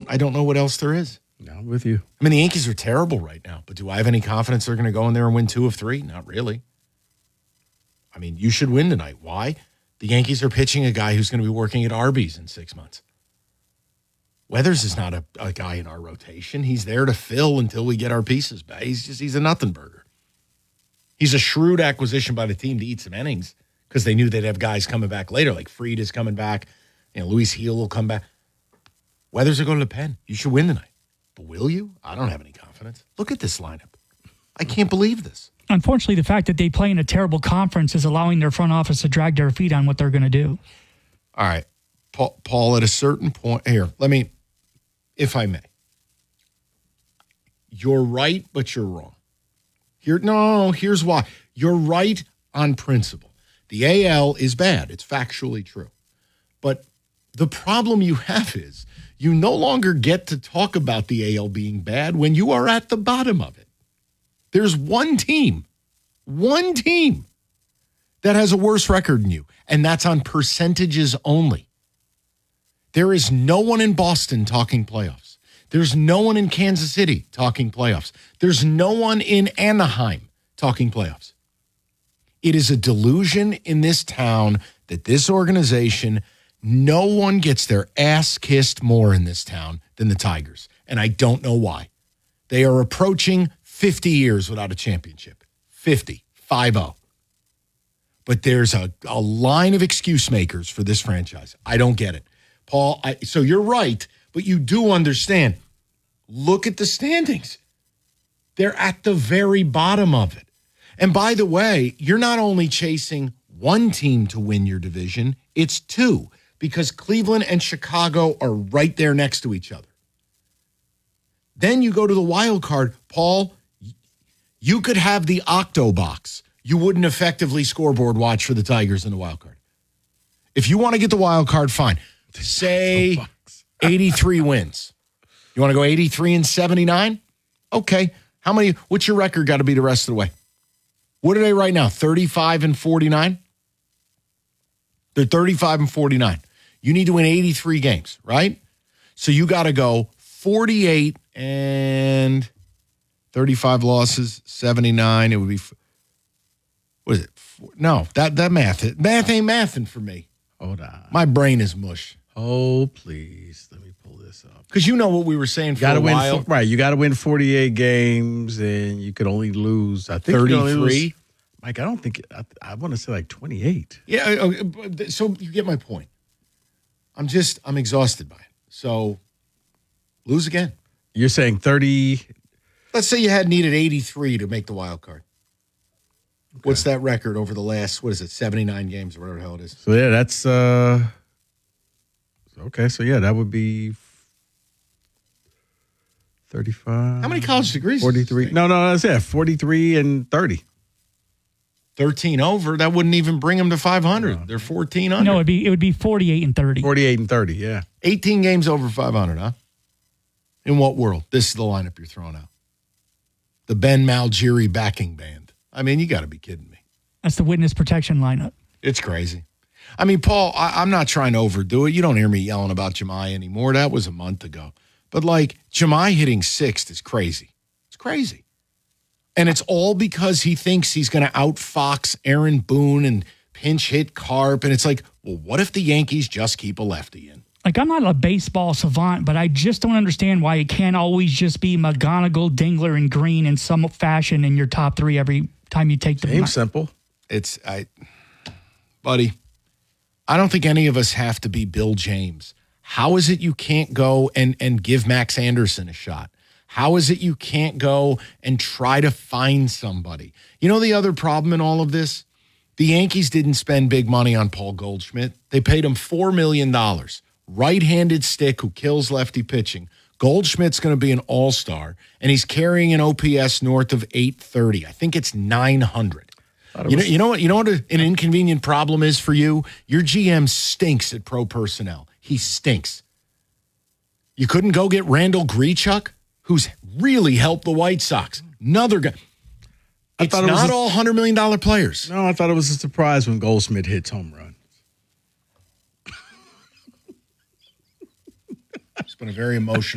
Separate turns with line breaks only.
I don't know what else there is.
No, I'm with you.
I mean, the Yankees are terrible right now, but do I have any confidence they're going to go in there and win 2 of 3? Not really. I mean, you should win tonight. Why? The Yankees are pitching a guy who's going to be working at Arby's in 6 months. Weathers is not a guy in our rotation. He's there to fill until we get our pieces back. He's a nothing burger. He's a shrewd acquisition by the team to eat some innings because they knew they'd have guys coming back later, like Fried is coming back. Luis Gil will come back. Weathers will go to the pen. You should win tonight. But will you? I don't have any confidence. Look at this lineup. I can't believe this.
Unfortunately, the fact that they play in a terrible conference is allowing their front office to drag their feet on what they're going to do.
All right. Paul, at a certain point, here, if I may. You're right, but you're wrong. Here's why. You're right on principle. The AL is bad. It's factually true. But the problem you have is you no longer get to talk about the AL being bad when you are at the bottom of it. There's one team that has a worse record than you, and that's on percentages only. There is no one in Boston talking playoffs. There's no one in Kansas City talking playoffs. There's no one in Anaheim talking playoffs. It is a delusion in this town that this organization, no one gets their ass kissed more in this town than the Tigers. And I don't know why. They are approaching 50 years without a championship. 50, 5-0. But there's a line of excuse makers for this franchise. I don't get it. Paul, so you're right, but you do understand. Look at the standings. They're at the very bottom of it. And by the way, you're not only chasing one team to win your division, it's 2, because Cleveland and Chicago are right there next to each other. Then you go to the wild card. Paul, you could have the Octo box. You wouldn't effectively scoreboard watch for the Tigers in the wild card. If you want to get the wild card, fine. Say 83 wins. You want to go 83 and 79? Okay. What's your record got to be the rest of the way? What are they right now? 35 and 49? They're 35 and 49. You need to win 83 games, right? So you got to go 48 and 35 losses, 79. It would be, what is it? No, that math ain't mathing for me.
Hold on.
My brain is mush.
Oh, please. Let me pull this up.
Because you know what we were saying for a while.
Right. You got to win 48 games, and you could only lose, I think,
33.
Mike, I don't think, I want to say like 28.
Yeah. So you get my point. I'm exhausted by it. So lose again.
You're saying 30.
Let's say you had needed 83 to make the wild card. Okay. What's that record over the last, 79 games or whatever the hell it is?
So, yeah, that's, okay. So, yeah, that would be 35.
How many college degrees?
43. No, that's it. 43 and 30.
13 over. That wouldn't even bring them to 500. They're 14 under.
No, it would be 48 and 30.
48 and 30, yeah.
18 games over 500, huh? In what world? This is the lineup you're throwing out. The Ben Malgiri backing band. I mean, you got to be kidding me.
That's the witness protection lineup.
It's crazy. I mean, Paul, I'm not trying to overdo it. You don't hear me yelling about Jemai anymore. That was a month ago. But, Jemai hitting 6th is crazy. It's crazy. And it's all because he thinks he's going to outfox Aaron Boone and pinch hit Carp. And it's like, well, what if the Yankees just keep a lefty in?
I'm not a baseball savant, but I just don't understand why it can't always just be McGonigal, Dingler, and Green in some fashion in your top 3 every time you take the
game. Simple.
Buddy, I don't think any of us have to be Bill James. How is it you can't go and give Max Anderson a shot? How is it you can't go and try to find somebody? You know the other problem in all of this? The Yankees didn't spend big money on Paul Goldschmidt. They paid him $4 million. Right-handed stick who kills lefty pitching. Goldschmidt's going to be an all-star, and he's carrying an OPS north of 830. I think it's 900. You know what an inconvenient problem is for you? Your GM stinks at pro personnel. He stinks. You couldn't go get Randall Grichuk, who's really helped the White Sox. Another guy. It's not all $100 million players.
No, I thought it was a surprise when Goldschmidt hits home run.
It's been a very emotional